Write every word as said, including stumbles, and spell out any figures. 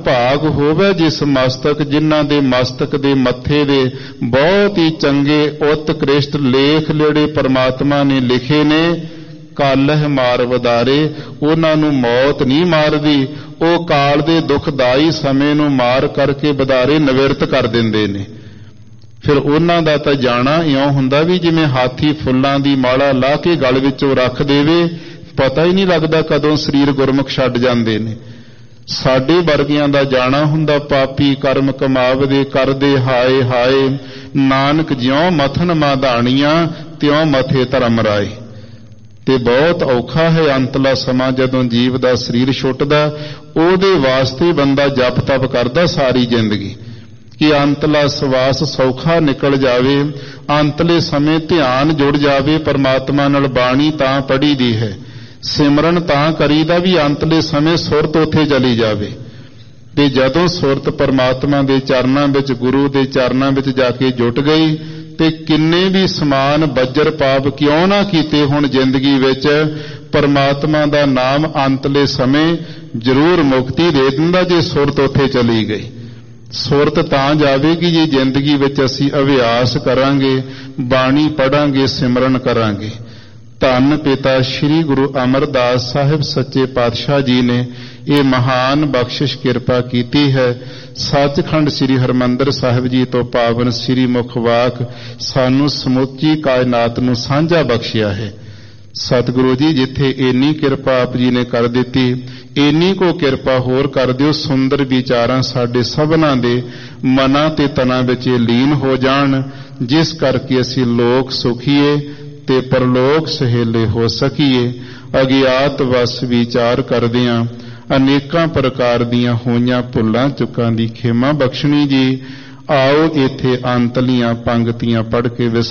ਭਾਗ ਹੋਵੇ ਜਿਸ ਮਸਤਕ ਜਿਨ੍ਹਾਂ ਦੇ ਮਸਤਕ ਦੇ ਮੱਥੇ ਦੇ ਬਹੁਤ ਹੀ ਚੰਗੇ ਉਤਕ੍ਰਿਸ਼ਟ ਲੇਖ ਜਿਹੜੇ ਪਰਮਾਤਮਾ ਨੇ ਲਿਖੇ ਨੇ। ਕਾਲਹ ਮਾਰ ਵਦਾਰੇ, ਉਹਨਾਂ ਨੂੰ ਮੌਤ ਨਹੀਂ ਮਾਰਦੀ, ਉਹ ਕਾਲ ਦੇ ਦੁਖਦਾਈ ਸਮੇਂ ਨੂੰ ਮਾਰ ਕਰਕੇ ਵਦਾਰੇ ਨਿਵਰਤ ਕਰ ਦਿੰਦੇ ਨੇ। ਫਿਰ ਉਹਨਾਂ ਦਾ ਤਾਂ ਜਾਣਾ ਇਉਂ ਹੁੰਦਾ ਵੀ ਜਿਵੇਂ ਹਾਥੀ ਫੁੱਲਾਂ ਦੀ ਮਾਲਾ ਲਾਹ ਕੇ ਗਲ ਵਿੱਚੋਂ ਰੱਖ ਦੇਵੇ, ਪਤਾ ਹੀ ਨਹੀਂ ਲੱਗਦਾ ਕਦੋਂ ਸਰੀਰ ਗੁਰਮੁਖ ਛੱਡ ਜਾਂਦੇ ਨੇ। ਸਾਡੇ ਵਰਗਿਆਂ ਦਾ ਜਾਣਾ ਹੁੰਦਾ ਪਾਪੀ ਕਰਮ ਕਮਾਵਦੇ ਕਰਦੇ ਹਾਏ ਹਾਏ, ਨਾਨਕ ਜਿਉਂ ਮਥਨ ਮਾਧਾਣੀਆਂ ਤਿਉਂ ਮਥੇ ਧਰਮ ਰਾਏ। ਤੇ ਬਹੁਤ ਔਖਾ ਹੈ ਅੰਤਲਾ ਸਮਾਂ ਜਦੋਂ ਜੀਵ ਦਾ ਸਰੀਰ ਛੁੱਟਦਾ। ਉਹਦੇ ਵਾਸਤੇ ਬੰਦਾ ਜਪ ਤਪ ਕਰਦਾ ਸਾਰੀ ਜ਼ਿੰਦਗੀ ਕਿ ਅੰਤਲਾ ਸਵਾਸ ਸੌਖਾ ਨਿਕਲ ਜਾਵੇ, ਅੰਤਲੇ ਸਮੇਂ ਧਿਆਨ ਜੁੜ ਜਾਵੇ ਪਰਮਾਤਮਾ ਨਾਲ। ਬਾਣੀ ਤਾਂ ਪੜ੍ਹੀ ਦੀ ਹੈ, ਸਿਮਰਨ ਤਾਂ ਕਰੀਦਾ ਵੀ ਅੰਤਲੇ ਸਮੇਂ ਸੁਰਤ ਉੱਥੇ ਚਲੀ ਜਾਵੇ। ਤੇ ਜਦੋਂ ਸੁਰਤ ਪਰਮਾਤਮਾ ਦੇ ਚਰਨਾਂ ਵਿੱਚ, ਗੁਰੂ ਦੇ ਚਰਨਾਂ ਵਿੱਚ ਜਾ ਕੇ ਜੁਟ ਗਈ ਤੇ ਕਿੰਨੇ ਵੀ ਸਮਾਨ ਬੱਜਰ ਪਾਪ ਕਿਉਂ ਨਾ ਕੀਤੇ ਹੁਣ ਜ਼ਿੰਦਗੀ ਵਿੱਚ, ਪਰਮਾਤਮਾ ਦਾ ਨਾਮ ਅੰਤਲੇ ਸਮੇਂ ਜ਼ਰੂਰ ਮੁਕਤੀ ਦੇ ਦਿੰਦਾ ਜੇ ਸੁਰਤ ਉੱਥੇ ਚਲੀ ਗਈ। ਸੁਰਤ ਤਾਂ ਜਾਵੇਗੀ ਜੇ ਜ਼ਿੰਦਗੀ ਵਿੱਚ ਅਸੀਂ ਅਭਿਆਸ ਕਰਾਂਗੇ, ਬਾਣੀ ਪੜਾਂਗੇ, ਸਿਮਰਨ ਕਰਾਂਗੇ। ਧੰਨ ਪਿਤਾ ਸ੍ਰੀ ਗੁਰੂ ਅਮਰਦਾਸ ਸਾਹਿਬ ਸੱਚੇ ਪਾਤਸ਼ਾਹ ਜੀ ਨੇ ਇਹ ਮਹਾਨ ਬਖਸ਼ਿਸ਼ ਕਿਰਪਾ ਕੀਤੀ ਹੈ। ਸੱਚਖੰਡ ਸ੍ਰੀ ਹਰਿਮੰਦਰ ਸਾਹਿਬ ਜੀ ਤੋਂ ਪਾਵਨ ਸ੍ਰੀ ਮੁਖ ਵਾਕ ਸਾਨੂੰ ਸਮੁੱਚੀ ਕਾਇਨਾਤ ਨੂੰ ਸਾਂਝਾ ਬਖਸ਼ਿਆ ਹੈ। ਸਤਿਗੁਰੂ ਜੀ ਜਿੱਥੇ ਇੰਨੀ ਕਿਰਪਾ ਆਪ ਜੀ ਨੇ ਕਰ ਦਿੱਤੀ, ਇੰਨੀ ਕੋ ਕਿਰਪਾ ਹੋਰ ਕਰ ਦਿਓ। ਸੁੰਦਰ ਵਿਚਾਰਾਂ ਸਾਡੇ ਸਭਨਾਂ ਦੇ ਮਨਾਂ ਤੇ ਤਨਾਂ ਵਿੱਚ ਲੀਨ ਹੋ ਜਾਣ, ਜਿਸ ਕਰਕੇ ਅਸੀਂ ਲੋਕ ਸੁਖੀਏ ਤੇ ਪਰਲੋਕ ਸਹੇਲੇ ਹੋ ਸਕੀਏ। ਅਗਿਆਤ ਵਸ ਵਿਚਾਰ ਕਰਦਿਆਂ ਅਨੇਕਾਂ ਪ੍ਰਕਾਰ ਦੀਆਂ ਹੋਈਆਂ ਭੁੱਲਾਂ ਚੁੱਕਾਂ ਦੀ ਖੇਮਾ ਬਖਸ਼ਣੀ ਜੀ। ਆਓ ਇੱਥੇ ਅੰਤਲੀਆਂ ਪੰਗਤੀਆਂ ਪੜ੍ਹ ਕੇ